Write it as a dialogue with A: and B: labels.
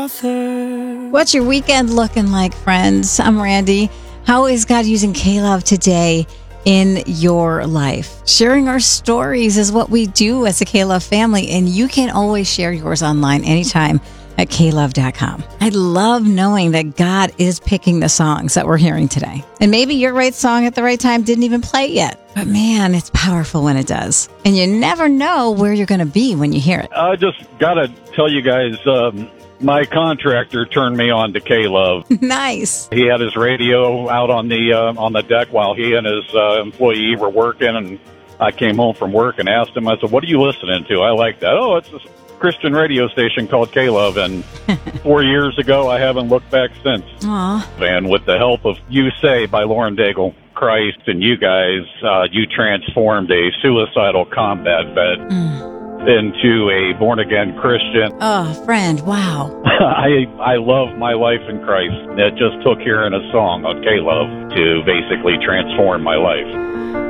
A: author.
B: What's your weekend looking like, friends? I'm Randy. How is God using K-Love today in your life? Sharing our stories is what we do as a K-Love family, and you can always share yours online anytime at klove.com. I love knowing that God is picking the songs that we're hearing today. And maybe your right song at the right time didn't even play yet. But man, it's powerful when it does. And you never know where you're going to be when you hear it.
C: I just got to tell you guys, my contractor turned me on to K-Love.
B: Nice.
C: He had his radio out on the deck while he and his employee were working, and I came home from work and asked him, I said, what are you listening to? I like that. Oh, it's this Christian radio station called K-Love, and 4 years ago, I haven't looked back since.
B: Aw.
C: And with the help of You Say by Lauren Daigle, Christ, and you guys, you transformed a suicidal combat vet into a born-again Christian.
B: Oh, friend, wow.
C: I love my life in Christ. It just took hearing a song on K-Love to basically transform my life.